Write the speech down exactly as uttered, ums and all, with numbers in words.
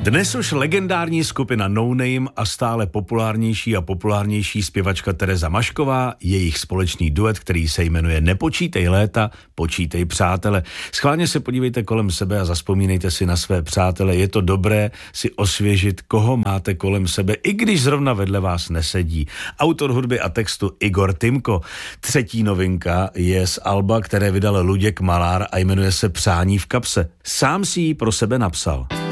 Dnes už legendární skupina No Name a stále populárnější a populárnější zpěvačka Tereza Mašková, jejich společný duet, který se jmenuje Nepočítej léta, počítej přátele. Schválně se podívejte kolem sebe a zazpomínejte si na své přátele. Je to dobré si osvěžit, koho máte kolem sebe, i když zrovna vedle vás nesedí. Autor hudby a textu Igor Timko. Třetí novinka je z alba, které vydal Luděk Malár a jmenuje se Přání v kapse. Sám si ji pro sebe napsal.